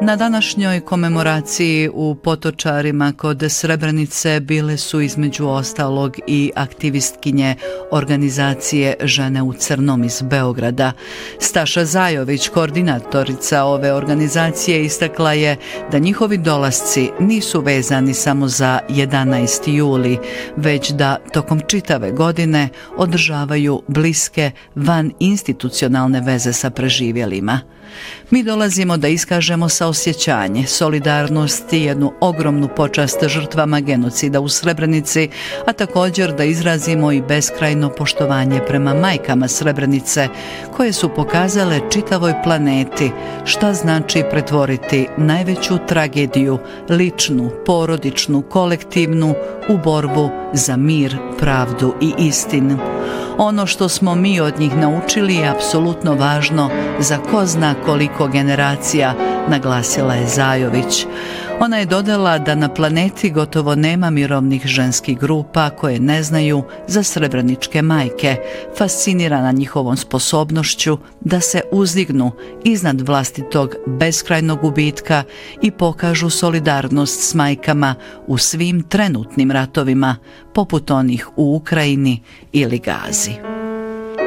Na današnjoj komemoraciji u Potočarima kod Srebrenice bile su između ostalog i aktivistkinje organizacije Žene u crnom iz Beograda. Staša Zajović, koordinatorica ove organizacije, istakla je da njihovi dolasci nisu vezani samo za 11. juli, već da tokom čitave godine održavaju bliske vaninstitucionalne veze sa preživjelima. Mi dolazimo da iskažemo saosjećanje, solidarnost i jednu ogromnu počast žrtvama genocida u Srebrenici, a također da izrazimo i beskrajno poštovanje prema majkama Srebrenice, koje su pokazale čitavoj planeti šta znači pretvoriti najveću tragediju, ličnu, porodičnu, kolektivnu, u borbu za mir, pravdu i istinu. Ono što smo mi od njih naučili je apsolutno važno za ko zna koliko generacija, naglasila je Zajović. Ona je dodala da na planeti gotovo nema mirovnih ženskih grupa koje ne znaju za srebreničke majke, fascinirana njihovom sposobnošću da se uzdignu iznad vlastitog beskrajnog gubitka i pokažu solidarnost s majkama u svim trenutnim ratovima, poput onih u Ukrajini ili Gazi.